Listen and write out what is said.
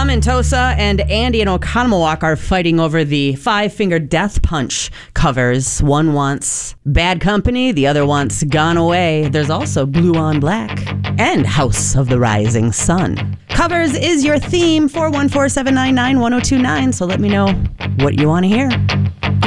Tom in Tosa and Andy in Oconomowoc are fighting over the Five Finger Death Punch covers. One wants Bad Company, the other wants Gone Away. There's also Blue on Black and House of the Rising Sun. Covers is your theme, 414-799-1029, so let me know what you want to hear.